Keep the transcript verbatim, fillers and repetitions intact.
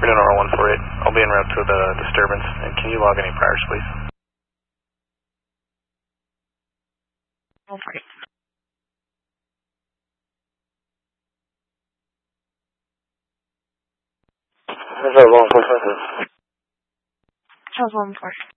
We're doing R one forty-eight. I'll be en route to the disturbance. And can you log any priors, please? one forty-eight. Where's our law enforcement? Charles one four.